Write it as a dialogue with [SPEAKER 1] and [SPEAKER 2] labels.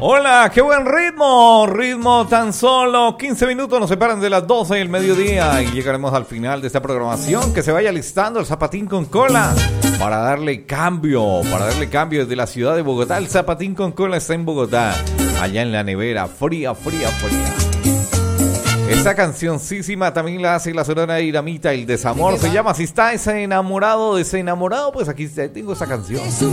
[SPEAKER 1] Hola, qué buen ritmo. Ritmo tan solo 15 minutos nos separan de las 12 del mediodía y llegaremos al final de esta programación. Que se vaya listando el zapatín con cola para darle cambio desde la ciudad de Bogotá. El zapatín con cola está en Bogotá, allá en la nevera, fría. Esta cancioncísima también la hace la sonora Iramita, El Desamor. Se llama Si está ese enamorado, desenamorado, pues aquí tengo esa canción.